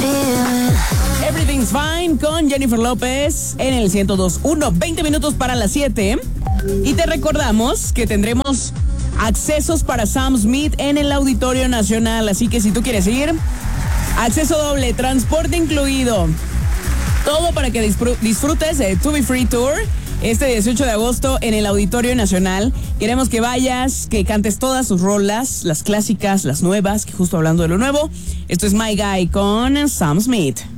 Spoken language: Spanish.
Everything's Fine con Jennifer López en el 102.1, 20 minutos para las 7. Y te recordamos que tendremos accesos para Sam Smith en el Auditorio Nacional. Así que si tú quieres ir, acceso doble, transporte incluido. Todo para que disfrutes de To Be Free Tour este 18 de agosto en el Auditorio Nacional. Queremos que vayas, que cantes todas sus rolas, las clásicas, las nuevas, que justo hablando de lo nuevo. Esto es My Guy con Sam Smith.